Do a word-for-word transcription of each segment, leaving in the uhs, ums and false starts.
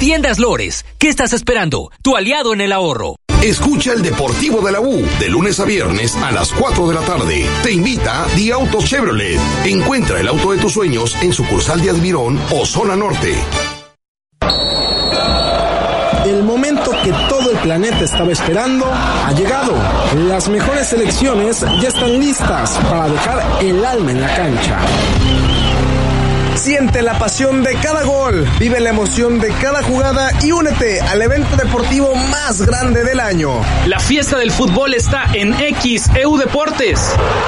Tiendas Lores, ¿qué estás esperando? Tu aliado en el ahorro. Escucha el Deportivo de la U, de lunes a viernes a las cuatro de la tarde. Te invita Di Autos Chevrolet. Encuentra el auto de tus sueños en sucursal de Admirón o Zona Norte. El momento que todo el planeta estaba esperando ha llegado. Las mejores selecciones ya están listas para dejar el alma en la cancha. Siente la pasión de cada gol, vive la emoción de cada jugada y únete al evento deportivo más grande del año. La fiesta del fútbol está en X E U Deportes.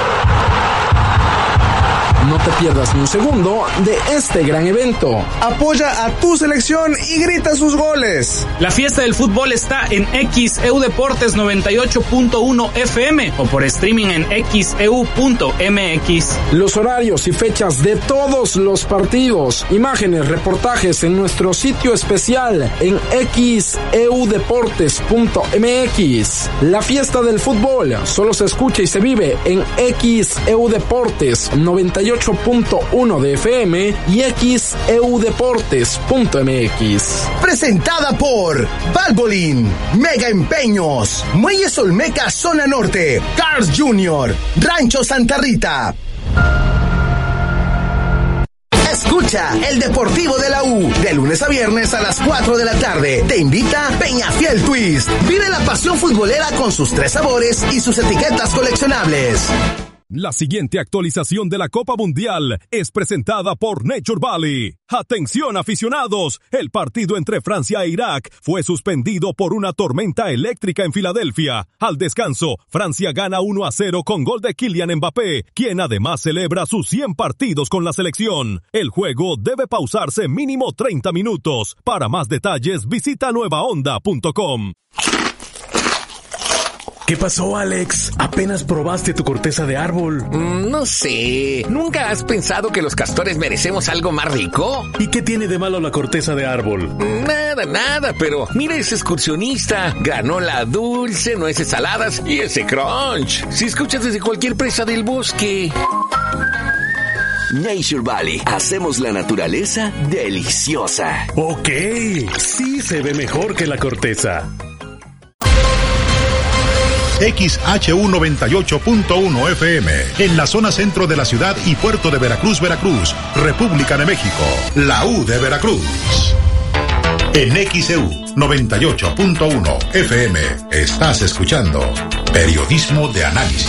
No te pierdas ni un segundo de este gran evento. Apoya a tu selección y grita sus goles. La fiesta del fútbol está en X E U Deportes noventa y ocho punto uno F M o por streaming en x e u punto m x. Los horarios y fechas de todos los partidos, imágenes, reportajes en nuestro sitio especial en x e u deportes punto m x. La fiesta del fútbol solo se escucha y se vive en X E U Deportes noventa y ocho punto uno de F M y x e u deportes punto m x. Presentada por Valvoline, Mega Empeños, Muelles Olmeca Zona Norte, Cars Junior, Rancho Santa Rita. Escucha el Deportivo de la U, de lunes a viernes a las cuatro de la tarde. Te invita Peñafiel Twist. Vive la pasión futbolera con sus tres sabores y sus etiquetas coleccionables. La siguiente actualización de la Copa Mundial es presentada por Nature Valley. ¡Atención, aficionados! El partido entre Francia e Irak fue suspendido por una tormenta eléctrica en Filadelfia. Al descanso, Francia gana uno a cero con gol de Kylian Mbappé, quien además celebra sus cien partidos con la selección. El juego debe pausarse mínimo treinta minutos. Para más detalles, visita nueva onda punto com. ¿Qué pasó, Alex? ¿Apenas probaste tu corteza de árbol? Mm, no sé. ¿Nunca has pensado que los castores merecemos algo más rico? ¿Y qué tiene de malo la corteza de árbol? Nada, nada, pero mira ese excursionista. Granola dulce, nueces saladas y ese crunch. Si escuchas desde cualquier presa del bosque. Nature Valley. Hacemos la naturaleza deliciosa. Ok, sí se ve mejor que la corteza. X H U noventa y ocho punto uno F M, en la zona centro de la ciudad y puerto de Veracruz, Veracruz, República de México, la U de Veracruz. En X E U noventa y ocho punto uno F M, estás escuchando periodismo de análisis.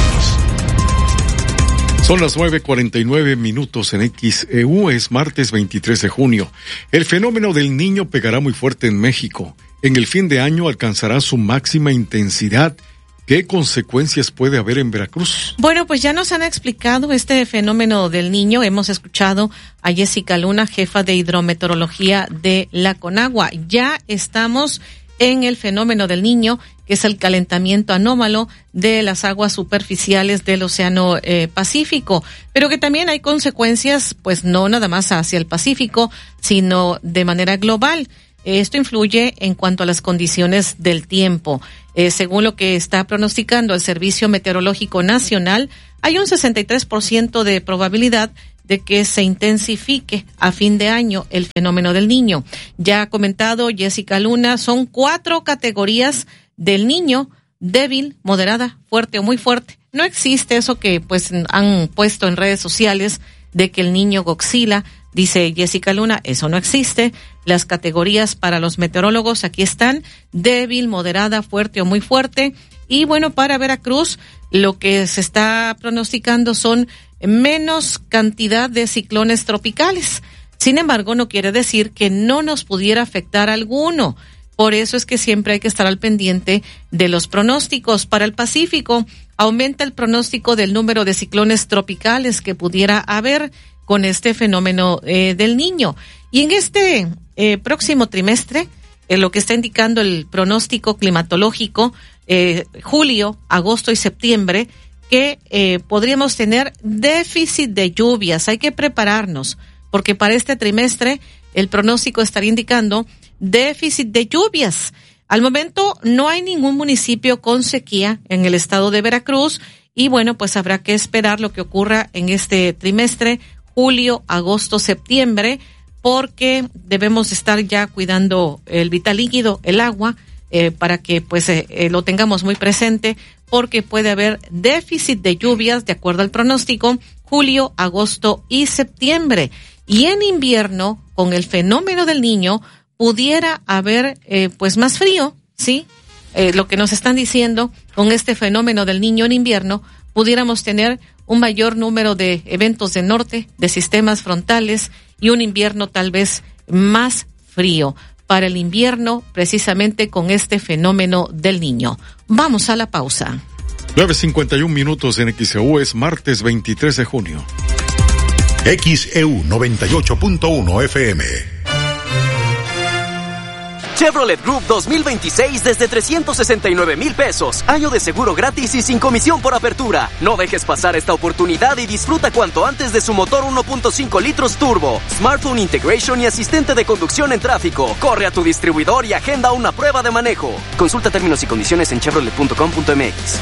Son las nueve cuarenta y nueve minutos en X E U, es martes veintitrés de junio. El fenómeno del Niño pegará muy fuerte en México. En el fin de año alcanzará su máxima intensidad. ¿Qué consecuencias puede haber en Veracruz? Bueno, pues ya nos han explicado este fenómeno del Niño. Hemos escuchado a Jessica Luna, jefa de hidrometeorología de la Conagua. Ya estamos en el fenómeno del Niño, que es el calentamiento anómalo de las aguas superficiales del Océano eh, Pacífico, pero que también hay consecuencias, pues no nada más hacia el Pacífico, sino de manera global. Esto influye en cuanto a las condiciones del tiempo. Eh, según lo que está pronosticando el Servicio Meteorológico Nacional, hay un sesenta y tres por ciento de probabilidad de que se intensifique a fin de año el fenómeno del Niño. Ya ha comentado Jessica Luna, son cuatro categorías del Niño: débil, moderada, fuerte o muy fuerte. No existe eso que pues han puesto en redes sociales de que el Niño Godzilla. Dice Jessica Luna, eso no existe. Las categorías para los meteorólogos aquí están: débil, moderada, fuerte o muy fuerte. Y bueno, para Veracruz lo que se está pronosticando son menos cantidad de ciclones tropicales. Sin embargo, no quiere decir que no nos pudiera afectar alguno. Por eso es que siempre hay que estar al pendiente de los pronósticos. Para el Pacífico, aumenta el pronóstico del número de ciclones tropicales que pudiera haber con este fenómeno eh, del Niño. Y en este eh, próximo trimestre, eh, lo que está indicando el pronóstico climatológico, eh, julio, agosto y septiembre, que eh, podríamos tener déficit de lluvias. Hay que prepararnos, porque para este trimestre el pronóstico estaría indicando déficit de lluvias. Al momento no hay ningún municipio con sequía en el estado de Veracruz y bueno, pues habrá que esperar lo que ocurra en este trimestre, julio, agosto, septiembre, porque debemos estar ya cuidando el vital líquido, el agua, eh, para que pues eh, eh, lo tengamos muy presente, porque puede haber déficit de lluvias de acuerdo al pronóstico julio, agosto y septiembre. Y en invierno, con el fenómeno del Niño, pudiera haber eh, pues más frío, ¿sí? Eh, lo que nos están diciendo, con este fenómeno del Niño en invierno, pudiéramos tener un mayor número de eventos de norte, de sistemas frontales y un invierno tal vez más frío para el invierno, precisamente con este fenómeno del Niño. Vamos a la pausa. nueve cincuenta y un minutos en X E U, es martes veintitrés de junio. X E U noventa y ocho punto uno F M. Chevrolet Group dos mil veintiséis desde trescientos sesenta y nueve mil pesos. Año de seguro gratis y sin comisión por apertura. No dejes pasar esta oportunidad y disfruta cuanto antes de su motor uno punto cinco litros turbo, smartphone integration y asistente de conducción en tráfico. Corre a tu distribuidor y agenda una prueba de manejo. Consulta términos y condiciones en chevrolet punto com punto m x.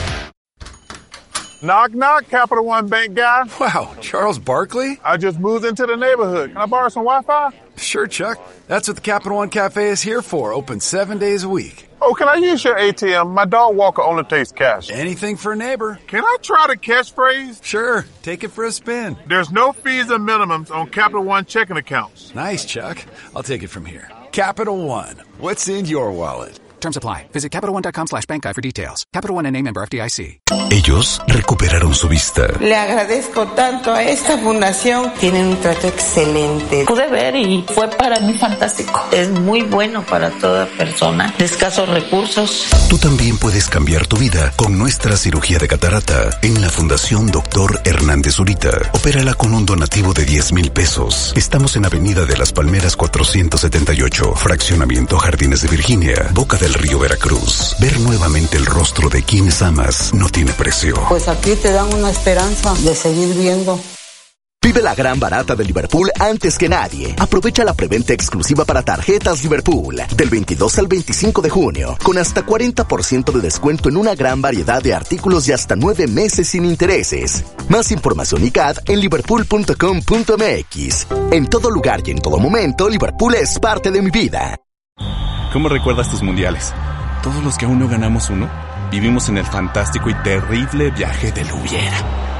Knock, knock, Capital One Bank guy. Wow, Charles Barkley? I just moved into the neighborhood. Can I borrow some Wi-Fi? Sure, Chuck. That's what the Capital One Cafe is here for, open seven days a week. Oh, can I use your A T M? My dog walker only takes cash. Anything for a neighbor. Can I try the catchphrase? Sure, take it for a spin. There's no fees and minimums on Capital One checking accounts. Nice, Chuck. I'll take it from here. Capital One. What's in your wallet? Terms apply. Visit Capital One dot com slash bank guide for details. Capital One N A member F D I C. Ellos recuperaron su vista. Le agradezco tanto a esta fundación. Tienen un trato excelente. Pude ver y fue para mí fantástico. Es muy bueno para toda persona de escasos recursos. Tú también puedes cambiar tu vida con nuestra cirugía de catarata en la Fundación Doctor Hernández Zurita. Opérala con un donativo de diez mil pesos. Estamos en Avenida de las Palmeras cuatrocientos setenta y ocho, Fraccionamiento Jardines de Virginia, Boca del Río, Veracruz. Ver nuevamente el rostro de quienes amas no tiene precio. Pues aquí te dan una esperanza de seguir viendo. Vive la gran barata de Liverpool antes que nadie. Aprovecha la preventa exclusiva para tarjetas Liverpool del veintidós al veinticinco de junio, con hasta cuarenta por ciento de descuento en una gran variedad de artículos y hasta nueve meses sin intereses. Más información y C A D en liverpool punto com punto m x. En todo lugar y en todo momento, Liverpool es parte de mi vida. ¿Cómo recuerdas tus mundiales? Todos los que aún no ganamos uno, vivimos en el fantástico y terrible viaje del hubiera.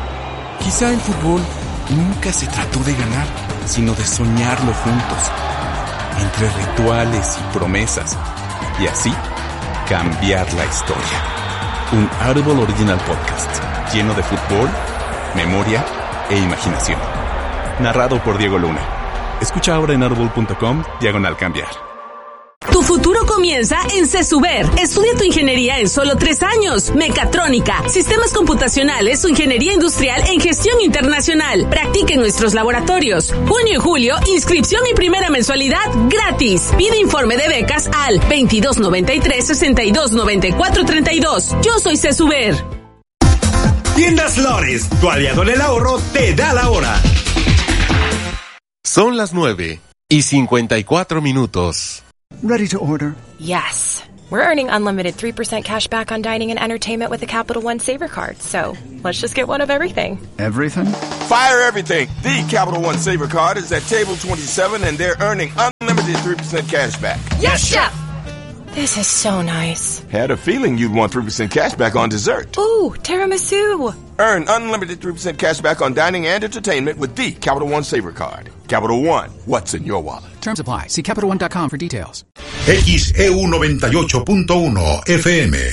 Quizá el fútbol nunca se trató de ganar, sino de soñarlo juntos, entre rituales y promesas, y así cambiar la historia. Un Audible Original Podcast, lleno de fútbol, memoria e imaginación. Narrado por Diego Luna. Escucha ahora en audible punto com, diagonal cambiar. Tu futuro comienza en CESUBER. Estudia tu ingeniería en solo tres años. Mecatrónica, sistemas computacionales o ingeniería industrial en gestión internacional. Practica en nuestros laboratorios. Junio y julio, inscripción y primera mensualidad gratis. Pide informe de becas al veintidós noventa y tres, sesenta y dos noventa y cuatro treinta y dos. Yo soy CESUBER. Tiendas Lores, tu aliado en el ahorro, te da la hora. Son las nueve y cincuenta y cuatro minutos. Ready to order? Yes. We're earning unlimited three percent cash back on dining and entertainment with the Capital One Saver Card. So let's just get one of everything. Everything? Fire everything. The Capital One Saver Card is at table twenty-seven and they're earning unlimited three percent cash back. Yes, Chef! This is so nice. Had a feeling you'd want three percent cash back on dessert. Ooh, tiramisu. Earn unlimited three percent cash back on dining and entertainment with the Capital One Saver Card. Capital One, what's in your wallet? Terms apply. See Capital One dot com for details. X E U noventa y ocho punto uno F M.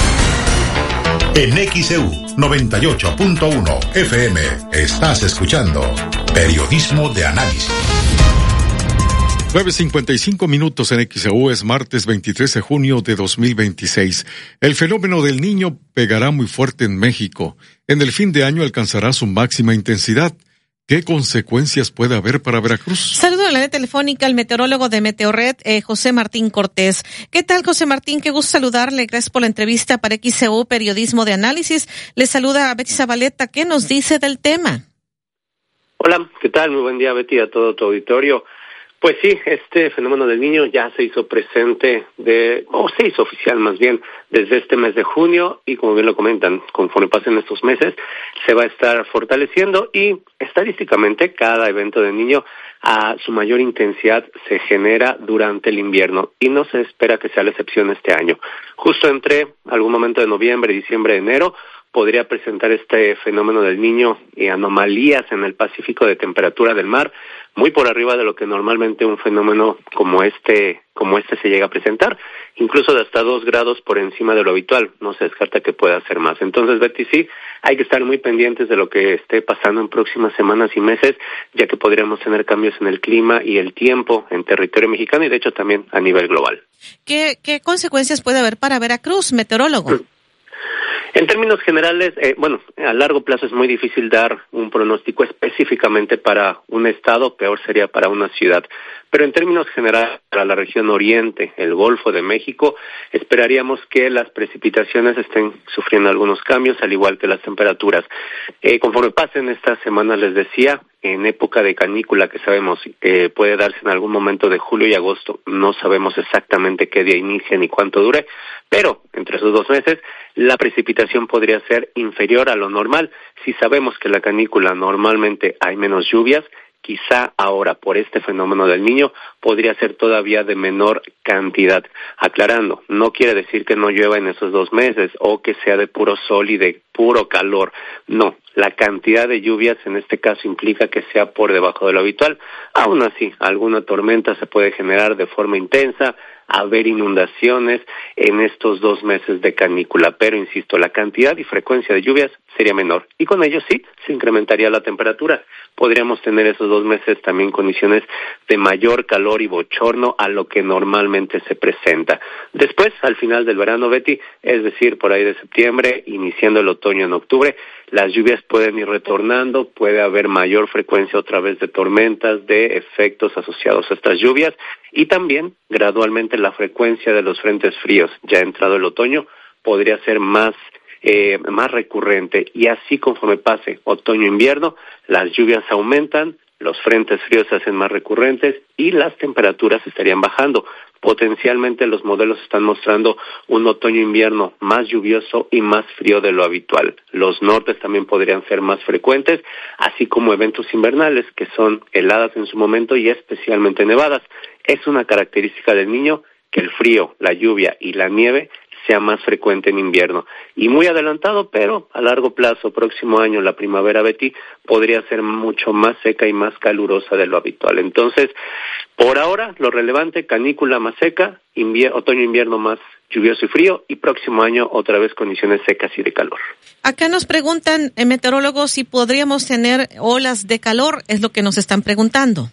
En X E U noventa y ocho punto uno F M estás escuchando Periodismo de Análisis. nueve cincuenta y cinco minutos en X E U, es martes veintitrés de junio de dos mil veintiséis. El fenómeno del Niño pegará muy fuerte en México. En el fin de año alcanzará su máxima intensidad. ¿Qué consecuencias puede haber para Veracruz? Saludo en la red telefónica al meteorólogo de Meteorred, eh, José Martín Cortés. ¿Qué tal, José Martín? Qué gusto saludarle. Gracias por la entrevista para X E U Periodismo de Análisis. Le saluda a Betty Zabaleta. ¿Qué nos dice del tema? Hola, ¿qué tal? Muy buen día, Betty, a todo tu auditorio. Pues sí, este fenómeno del Niño ya se hizo presente, de, o se hizo oficial más bien, desde este mes de junio, y como bien lo comentan, conforme pasen estos meses, se va a estar fortaleciendo, y estadísticamente cada evento del Niño a su mayor intensidad se genera durante el invierno y no se espera que sea la excepción este año. Justo entre algún momento de noviembre, diciembre, enero, podría presentar este fenómeno del Niño y anomalías en el Pacífico de temperatura del mar, muy por arriba de lo que normalmente un fenómeno como este como este se llega a presentar, incluso de hasta dos grados por encima de lo habitual. No se descarta que pueda ser más. Entonces, Betty, sí, hay que estar muy pendientes de lo que esté pasando en próximas semanas y meses, ya que podríamos tener cambios en el clima y el tiempo en territorio mexicano y, de hecho, también a nivel global. ¿Qué, qué consecuencias puede haber para Veracruz, meteorólogo? En términos generales, eh, bueno, a largo plazo es muy difícil dar un pronóstico específicamente para un estado, peor sería para una ciudad. Pero en términos generales, para la región oriente, el Golfo de México, esperaríamos que las precipitaciones estén sufriendo algunos cambios, al igual que las temperaturas. Eh, conforme pasen estas semanas, les decía, en época de canícula, que sabemos que eh, puede darse en algún momento de julio y agosto, no sabemos exactamente qué día inicia ni cuánto dure, pero entre esos dos meses la precipitación podría ser inferior a lo normal. Si sabemos que la canícula normalmente hay menos lluvias, quizá ahora por este fenómeno del Niño podría ser todavía de menor cantidad. Aclarando, no quiere decir que no llueva en esos dos meses o que sea de puro sol y de puro calor. No, la cantidad de lluvias en este caso implica que sea por debajo de lo habitual. Aún así, alguna tormenta se puede generar de forma intensa, haber inundaciones en estos dos meses de canícula, pero insisto, la cantidad y frecuencia de lluvias sería menor y con ello sí se incrementaría la temperatura. Podríamos tener esos dos meses también condiciones de mayor calor y bochorno a lo que normalmente se presenta. Después, al final del verano, Betty, es decir, por ahí de septiembre, iniciando el otoño en octubre, las lluvias pueden ir retornando, puede haber mayor frecuencia otra vez de tormentas, de efectos asociados a estas lluvias y también gradualmente la frecuencia de los frentes fríos, ya entrado el otoño, podría ser más eh, más recurrente y así conforme pase otoño-invierno, las lluvias aumentan, los frentes fríos se hacen más recurrentes y las temperaturas estarían bajando. Potencialmente los modelos están mostrando un otoño-invierno más lluvioso y más frío de lo habitual. Los nortes también podrían ser más frecuentes, así como eventos invernales que son heladas en su momento y especialmente nevadas. Es una característica del Niño que el frío, la lluvia y la nieve sea más frecuente en invierno. Y muy adelantado, pero a largo plazo, próximo año, la primavera, Betty, podría ser mucho más seca y más calurosa de lo habitual. Entonces, por ahora, lo relevante, canícula más seca, invier- otoño-invierno más lluvioso y frío, y próximo año otra vez condiciones secas y de calor. Acá nos preguntan, eh, meteorólogos, si podríamos tener olas de calor, es lo que nos están preguntando.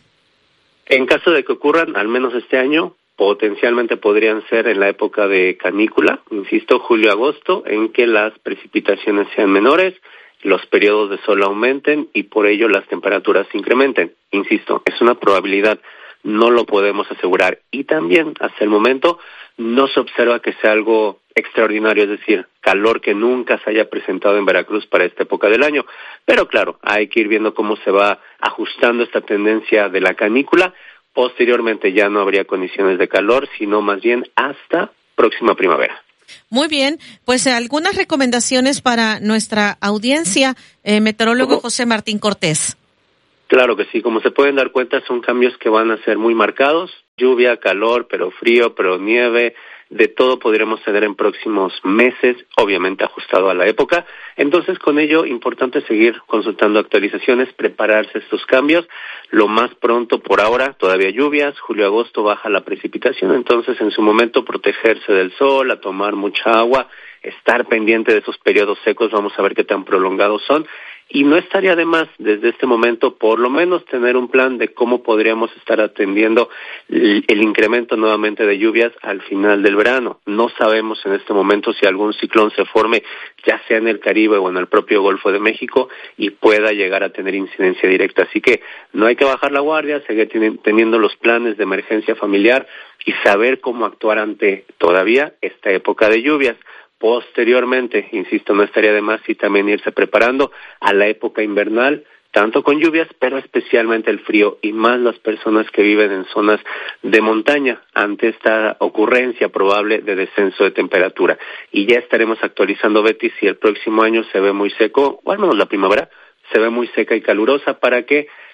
En caso de que ocurran, al menos este año, potencialmente podrían ser en la época de canícula, insisto, julio-agosto, en que las precipitaciones sean menores, los periodos de sol aumenten y por ello las temperaturas se incrementen. Insisto, es una probabilidad, no lo podemos asegurar. Y también, hasta el momento, no se observa que sea algo extraordinario, es decir, calor que nunca se haya presentado en Veracruz para esta época del año. Pero claro, hay que ir viendo cómo se va ajustando esta tendencia de la canícula. Posteriormente ya no habría condiciones de calor, sino más bien hasta próxima primavera. Muy bien, pues algunas recomendaciones para nuestra audiencia, eh, meteorólogo ¿Cómo? José Martín Cortés. Claro que sí, como se pueden dar cuenta son cambios que van a ser muy marcados, lluvia, calor, pero frío, pero nieve, de todo podremos tener en próximos meses, obviamente ajustado a la época. Entonces, con ello, importante seguir consultando actualizaciones, prepararse a estos cambios. Lo más pronto por ahora, todavía lluvias, julio-agosto baja la precipitación, entonces en su momento protegerse del sol, a tomar mucha agua, estar pendiente de esos periodos secos, vamos a ver qué tan prolongados son. Y no estaría de más desde este momento por lo menos tener un plan de cómo podríamos estar atendiendo el, el incremento nuevamente de lluvias al final del verano. No sabemos en este momento si algún ciclón se forme ya sea en el Caribe o en el propio Golfo de México y pueda llegar a tener incidencia directa. Así que no hay que bajar la guardia, seguir teniendo los planes de emergencia familiar y saber cómo actuar ante todavía esta época de lluvias. Posteriormente, insisto, no estaría de más y también irse preparando a la época invernal, tanto con lluvias, pero especialmente el frío y más las personas que viven en zonas de montaña ante esta ocurrencia probable de descenso de temperatura. Y ya estaremos actualizando, Betty, si el próximo año se ve muy seco, o al menos la primavera, se ve muy seca y calurosa para que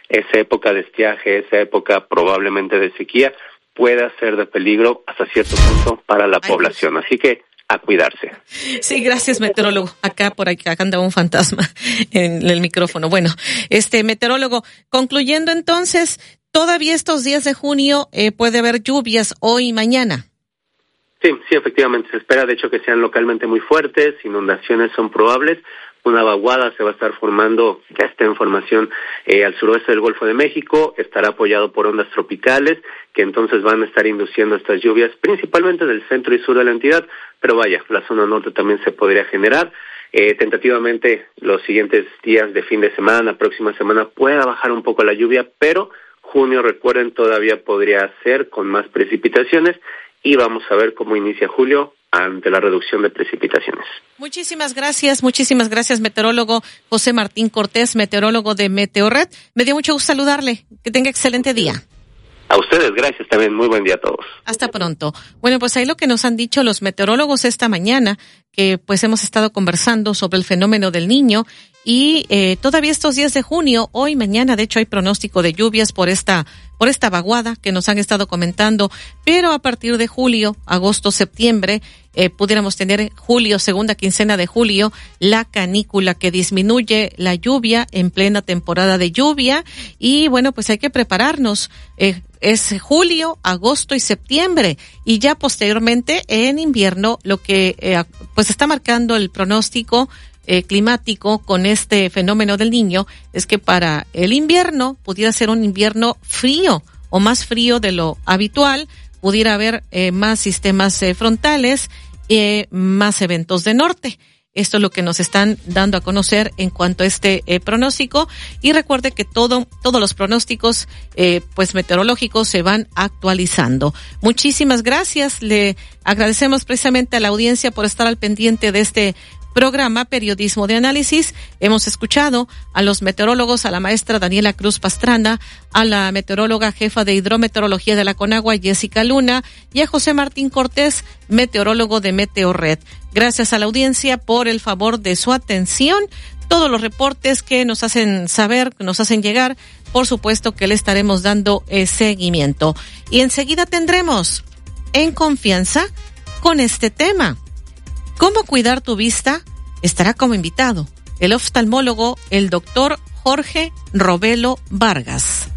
esa época de estiaje, esa época probablemente de sequía, pueda ser de peligro hasta cierto punto para la Ay, población. Dios. Así que a cuidarse. Sí, gracias, meteorólogo. Acá por acá anda un fantasma en el micrófono. Bueno, este meteorólogo, concluyendo entonces, todavía estos días de junio eh, puede haber lluvias hoy y mañana. Sí, sí, efectivamente. Se espera, de hecho, que sean localmente muy fuertes, inundaciones son probables. Una vaguada se va a estar formando, ya está en formación eh, al suroeste del Golfo de México, estará apoyado por ondas tropicales que entonces van a estar induciendo estas lluvias, principalmente del centro y sur de la entidad, pero vaya, la zona norte también se podría generar. Eh, tentativamente, los siguientes días de fin de semana, próxima semana, pueda bajar un poco la lluvia, pero junio, recuerden, todavía podría ser con más precipitaciones y vamos a ver cómo inicia julio ante la reducción de precipitaciones. Muchísimas gracias, muchísimas gracias, meteorólogo José Martín Cortés, meteorólogo de Meteorred. Me dio mucho gusto saludarle. Que tenga excelente día. A ustedes, gracias también. Muy buen día a todos. Hasta pronto. Bueno, pues ahí lo que nos han dicho los meteorólogos esta mañana, que pues hemos estado conversando sobre el fenómeno del Niño y eh, todavía estos días de junio, hoy, mañana, de hecho hay pronóstico de lluvias por esta por esta vaguada que nos han estado comentando, pero a partir de julio, agosto, septiembre, eh, pudiéramos tener julio, segunda quincena de julio, la canícula que disminuye la lluvia en plena temporada de lluvia y bueno, pues hay que prepararnos. Eh, es julio, agosto y septiembre y ya posteriormente en invierno lo que eh, pues está marcando el pronóstico Eh, climático con este fenómeno del Niño es que para el invierno pudiera ser un invierno frío o más frío de lo habitual, pudiera haber eh, más sistemas eh, frontales, eh, más eventos de norte. Esto es lo que nos están dando a conocer en cuanto a este eh, pronóstico y recuerde que todo todos los pronósticos eh, pues meteorológicos se van actualizando. Muchísimas gracias, le agradecemos precisamente a la audiencia por estar al pendiente de este programa Periodismo de Análisis. Hemos escuchado a los meteorólogos, a la maestra Daniela Cruz Pastrana, a la meteoróloga jefa de hidrometeorología de la Conagua, Jessica Luna, y a José Martín Cortés, meteorólogo de Meteorred. Gracias a la audiencia por el favor de su atención. Todos los reportes que nos hacen saber, que nos hacen llegar, por supuesto que le estaremos dando eh, seguimiento. Y enseguida tendremos En Confianza con este tema. ¿Cómo cuidar tu vista? Estará como invitado el oftalmólogo, el doctor Jorge Robelo Vargas.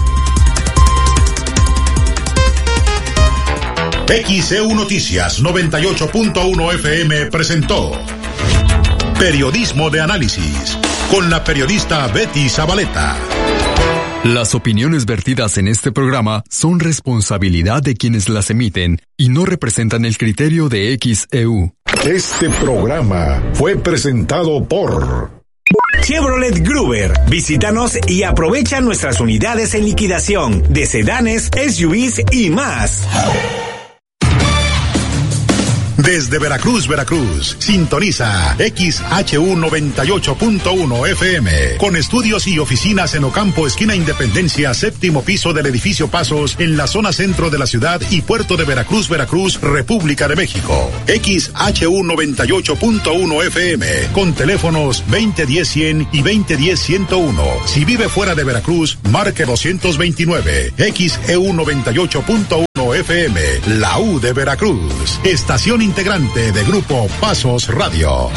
X E U Noticias noventa y ocho punto uno F M presentó Periodismo de Análisis con la periodista Betty Zabaleta. Las opiniones vertidas en este programa son responsabilidad de quienes las emiten y no representan el criterio de X E U. Este programa fue presentado por Chevrolet Gruber. Visítanos y aprovecha nuestras unidades en liquidación de sedanes, S U Vs y más. Desde Veracruz, Veracruz, sintoniza X H U noventa y ocho punto uno F M, con estudios y oficinas en Ocampo, esquina Independencia, séptimo piso del edificio Pasos, en la zona centro de la ciudad y puerto de Veracruz, Veracruz, República de México. X H U noventa y ocho punto uno F M, con teléfonos veinte diez cien y veinte diez ciento uno. Si vive fuera de Veracruz, marque doscientos veintinueve. X E U noventa y ocho punto uno F M, la U de Veracruz, estación integrante de Grupo Pasos Radio.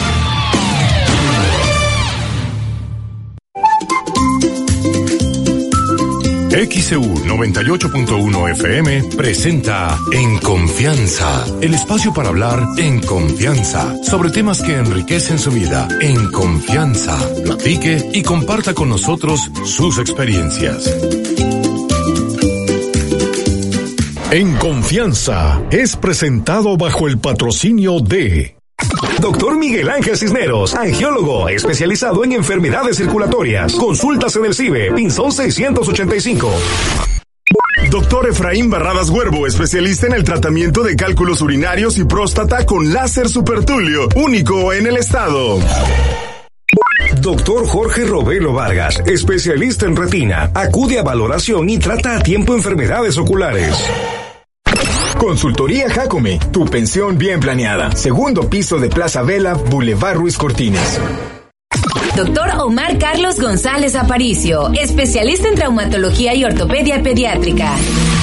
X E U noventa y ocho punto uno F M presenta En Confianza, el espacio para hablar en confianza sobre temas que enriquecen su vida. En confianza, platique y comparta con nosotros sus experiencias. En Confianza es presentado bajo el patrocinio de Doctor Miguel Ángel Cisneros, angiólogo especializado en enfermedades circulatorias. Consultas en el C I B E, Pinzón seiscientos ochenta y cinco. Doctor Efraín Barradas Huervo, especialista en el tratamiento de cálculos urinarios y próstata con láser supertulio, único en el estado. Doctor Jorge Robelo Vargas, especialista en retina, acude a valoración y trata a tiempo enfermedades oculares. Consultoría Jacome, tu pensión bien planeada. Segundo piso de Plaza Vela, Boulevard Ruiz Cortines. doctor Omar Carlos González Aparicio, especialista en traumatología y ortopedia pediátrica.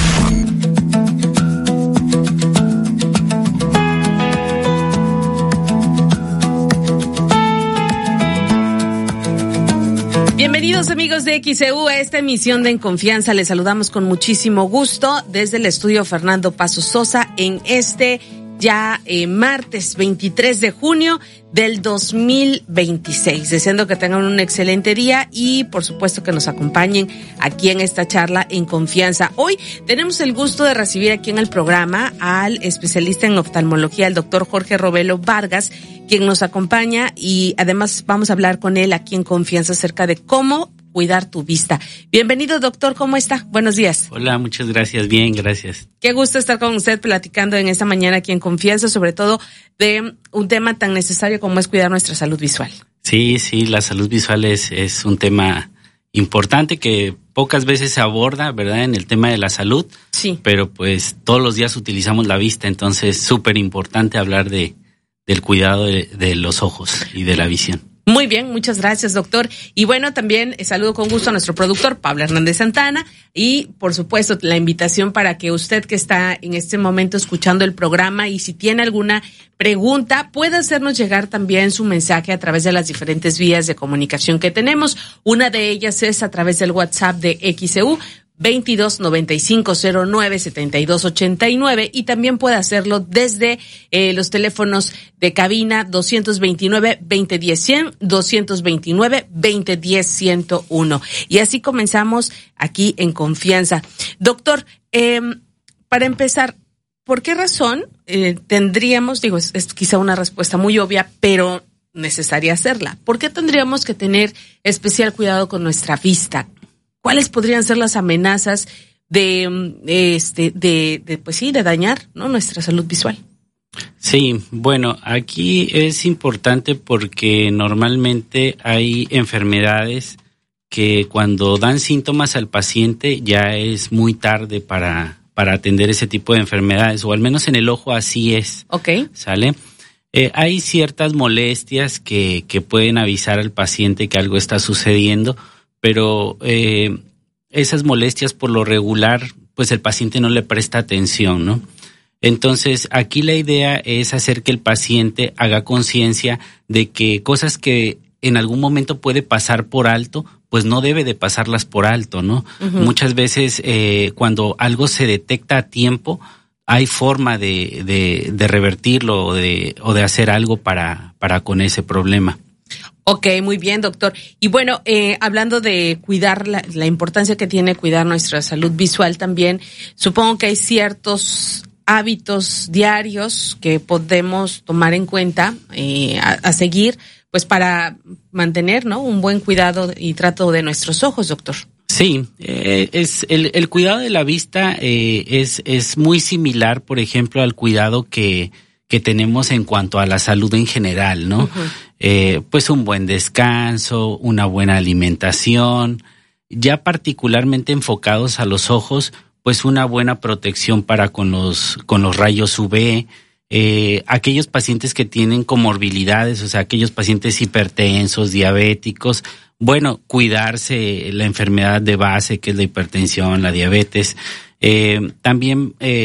Bienvenidos amigos de X E U a esta emisión de En Confianza. Les saludamos con muchísimo gusto desde el estudio Fernando Paso Sosa en este ya eh, martes veintitrés de junio del dos mil veintiséis. Deseando que tengan un excelente día y por supuesto que nos acompañen aquí en esta charla En Confianza. Hoy tenemos el gusto de recibir aquí en el programa al especialista en oftalmología, el doctor Jorge Robelo Vargas, quien nos acompaña y además vamos a hablar con él aquí en Confianza acerca de cómo cuidar tu vista. Bienvenido, doctor, ¿cómo está? Buenos días. Hola, muchas gracias, bien, gracias. Qué gusto estar con usted platicando en esta mañana aquí en Confianza, sobre todo de un tema tan necesario como es cuidar nuestra salud visual. Sí, sí, la salud visual es, es un tema importante que pocas veces se aborda, ¿verdad?, en el tema de la salud. Sí. Pero pues todos los días utilizamos la vista, entonces es súper importante hablar de, del cuidado de, de los ojos y de la visión. Muy bien, muchas gracias, doctor. Y bueno, también eh, saludo con gusto a nuestro productor, Pablo Hernández Santana, y por supuesto la invitación para que usted que está en este momento escuchando el programa y si tiene alguna pregunta, pueda hacernos llegar también su mensaje a través de las diferentes vías de comunicación que tenemos. Una de ellas es a través del WhatsApp de X E U, veintidós noventa y cinco cero nueve setenta y dos ochenta y nueve, y también puede hacerlo desde eh, los teléfonos de cabina doscientos veintinueve veinte diez cien, doscientos veintinueve veinte diez ciento uno. Y así comenzamos aquí en Confianza. Doctor, eh, para empezar, ¿por qué razón eh, tendríamos, digo, es, es quizá una respuesta muy obvia, pero necesaria hacerla? ¿Por qué tendríamos que tener especial cuidado con nuestra vista? ¿Cuáles podrían ser las amenazas de, este, de, de, pues sí, de dañar, ¿no?, nuestra salud visual? Sí, bueno, aquí es importante porque normalmente hay enfermedades que cuando dan síntomas al paciente ya es muy tarde para, para atender ese tipo de enfermedades, o al menos en el ojo así es. Okay. ¿Sale? Eh, hay ciertas molestias que, que pueden avisar al paciente que algo está sucediendo, pero eh, esas molestias por lo regular, pues el paciente no le presta atención, ¿no? Entonces, aquí la idea es hacer que el paciente haga conciencia de que cosas que en algún momento puede pasar por alto, pues no debe de pasarlas por alto, ¿no? Uh-huh. Muchas veces eh, cuando algo se detecta a tiempo, hay forma de, de, de revertirlo o de, o de hacer algo para, para con ese problema. Ok, muy bien, doctor. Y bueno, eh, hablando de cuidar la, la importancia que tiene cuidar nuestra salud visual también, supongo que hay ciertos hábitos diarios que podemos tomar en cuenta eh, a, a seguir, pues para mantener, ¿no?, un buen cuidado y trato de nuestros ojos, doctor. Sí, eh, es el, el cuidado de la vista eh, es, es muy similar, por ejemplo, al cuidado que que tenemos en cuanto a la salud en general, ¿no? Uh-huh. Eh, pues un buen descanso, una buena alimentación, ya particularmente enfocados a los ojos, pues una buena protección para con los, con los rayos U V, eh, aquellos pacientes que tienen comorbilidades, o sea, aquellos pacientes hipertensos, diabéticos, bueno, cuidarse la enfermedad de base que es la hipertensión, la diabetes, eh, también, eh,